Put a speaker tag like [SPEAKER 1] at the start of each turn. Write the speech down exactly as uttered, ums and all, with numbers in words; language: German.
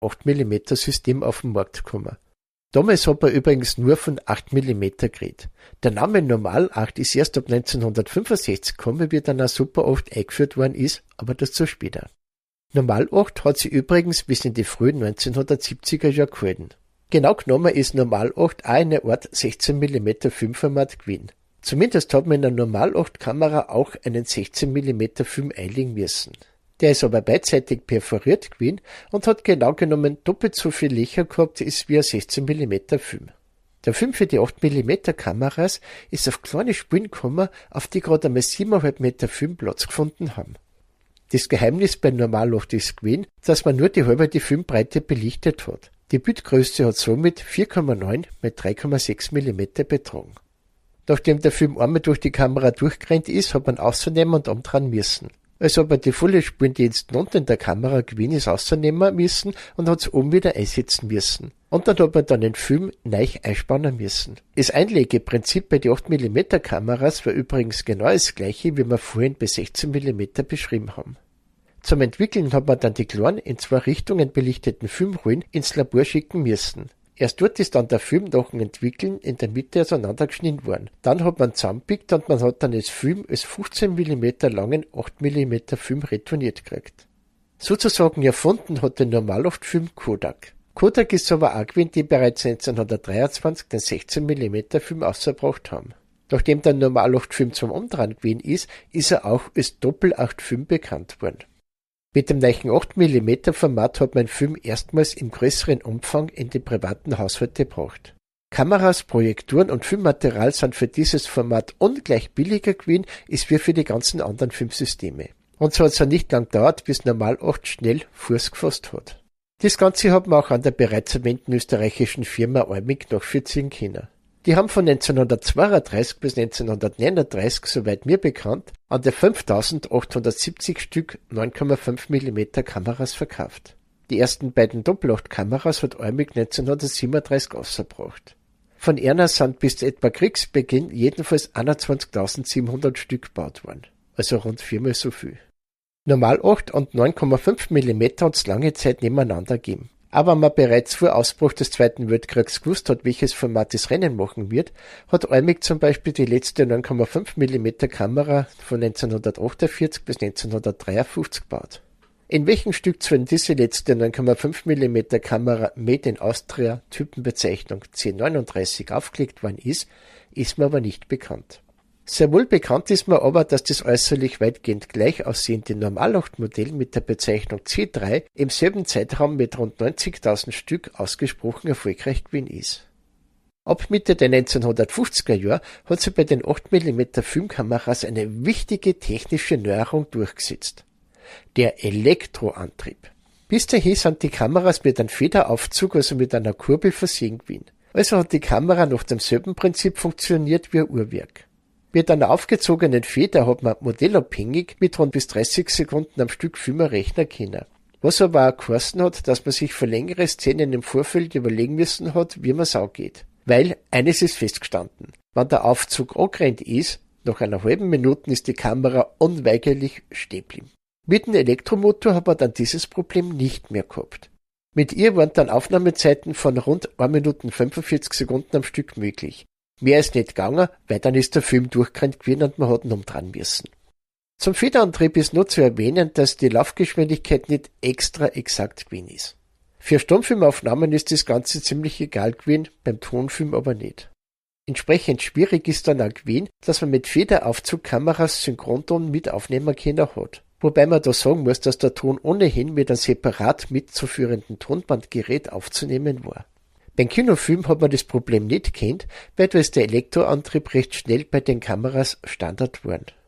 [SPEAKER 1] acht Millimeter System auf den Markt gekommen. Damals hat man übrigens nur von acht Millimeter geredet. Der Name Normal acht ist erst ab neunzehnhundertfünfundsechzig gekommen, wie dann auch Super acht eingeführt worden ist, aber dazu später. Normal acht hat sie übrigens bis in die frühen neunzehnhundertsiebziger Jahre gehalten. Genau genommen ist Normal acht auch eine Art sechzehn Millimeter Filmformat gewesen. Zumindest hat man in der Normal acht Kamera auch einen sechzehn Millimeter Film einlegen müssen. Der ist aber beidseitig perforiert gewesen und hat genau genommen doppelt so viel Löcher gehabt ist wie ein sechzehn Millimeter Film. Der Film für die acht Millimeter Kameras ist auf kleine Spulen gekommen, auf die gerade einmal sieben Komma fünf Meter Film Platz gefunden haben. Das Geheimnis bei Normal acht ist gewesen, dass man nur die halbe die Filmbreite belichtet hat. Die Bildgröße hat somit vier Komma neun mit drei Komma sechs Millimeter betragen. Nachdem der Film einmal durch die Kamera durchgerannt ist, hat man auszunehmen und umdrehen müssen. Also hat man die volle Spuren, die jetzt unten in der Kamera gewesen ist, auszunehmen müssen und hat es oben wieder einsetzen müssen. Und dann hat man dann den Film neu einspannen müssen. Das Einlegeprinzip bei den acht Millimeter Kameras war übrigens genau das gleiche, wie wir vorhin bei sechzehn Millimeter beschrieben haben. Zum Entwickeln hat man dann die kleinen, in zwei Richtungen belichteten Filmrollen ins Labor schicken müssen. Erst dort ist dann der Film nach dem Entwickeln in der Mitte auseinandergeschnitten worden. Dann hat man zusammengepickt und man hat dann das Film als fünfzehn Millimeter langen acht Millimeter Film retourniert gekriegt. Sozusagen erfunden hat den Normal acht Film Kodak. Kodak ist aber auch gewesen, die bereits neunzehnhundertdreiundzwanzig den sechzehn Millimeter Film ausgebracht haben. Nachdem der Normal acht Film zum Umdrehen gewesen ist, ist er auch als Doppel acht Film bekannt worden. Mit dem neuen acht Millimeter Format hat man Film erstmals im größeren Umfang in die privaten Haushalte gebracht. Kameras, Projektoren und Filmmaterial sind für dieses Format ungleich billiger gewesen, als wie für die ganzen anderen Filmsysteme. Und so hat es ja nicht lang gedauert, bis Normal acht schnell Fuß gefasst hat. Das Ganze hat man auch an der bereits erwähnten österreichischen Firma Oermig nachvollziehen können. Die haben von neunzehnhundertzweiunddreißig bis neunzehnhundertneununddreißig, soweit mir bekannt, an der fünftausendachthundertsiebzig Stück neun Komma fünf Millimeter Kameras verkauft. Die ersten beiden Doppelacht-Kameras hat Oermig neunzehnhundertsiebenunddreißig ausgebracht. Von einer sind bis etwa Kriegsbeginn jedenfalls einundzwanzigtausendsiebenhundert Stück gebaut worden, also rund viermal so viel. Normal acht und neun Komma fünf Millimeter hat es lange Zeit nebeneinander gegeben. Aber man bereits vor Ausbruch des Zweiten Weltkriegs gewusst hat, welches Format das Rennen machen wird, hat Oermig zum Beispiel die letzte neun Komma fünf Millimeter Kamera von neunzehnhundertachtundvierzig bis neunzehnhundertdreiundfünfzig gebaut. In welchem Stückzahlen diese letzte neun Komma fünf Millimeter Kamera Made in Austria Typenbezeichnung C neununddreißig aufgelegt worden ist, ist mir aber nicht bekannt. Sehr wohl bekannt ist mir aber, dass das äußerlich weitgehend gleich aussehende Normal acht Modell mit der Bezeichnung C drei im selben Zeitraum mit rund neunzigtausend Stück ausgesprochen erfolgreich gewesen ist. Ab Mitte der neunzehnhundertfünfziger Jahre hat sich bei den acht Millimeter Filmkameras eine wichtige technische Neuerung durchgesetzt. Der Elektroantrieb. Bis dahin sind die Kameras mit einem Federaufzug, also mit einer Kurbel, versehen gewesen. Also hat die Kamera nach demselben Prinzip funktioniert wie ein Uhrwerk. Mit einer aufgezogenen Feder hat man modellabhängig mit rund bis dreißig Sekunden am Stück Filme rechnen können. Was aber auch geheißen hat, dass man sich für längere Szenen im Vorfeld überlegen müssen hat, wie man es angeht. Weil eines ist festgestanden: Wenn der Aufzug angerannt ist, nach einer halben Minute ist die Kamera unweigerlich stehen geblieben. Mit dem Elektromotor hat man dann dieses Problem nicht mehr gehabt. Mit ihr waren dann Aufnahmezeiten von rund eine Minute fünfundvierzig Sekunden am Stück möglich. Mehr ist nicht gegangen, weil dann ist der Film durchgerannt gewesen und man hat ihn umdrehen müssen. Zum Federantrieb ist nur zu erwähnen, dass die Laufgeschwindigkeit nicht extra exakt gewesen ist. Für Stummfilmaufnahmen ist das Ganze ziemlich egal gewesen, beim Tonfilm aber nicht. Entsprechend schwierig ist dann auch gewesen, dass man mit Federaufzugkameras Synchronton mit aufnehmen können hat. Wobei man da sagen muss, dass der Ton ohnehin mit einem separat mitzuführenden Tonbandgerät aufzunehmen war. Beim Kinofilm hat man das Problem nicht gekannt, weil da ist der Elektroantrieb recht schnell bei den Kameras Standard geworden.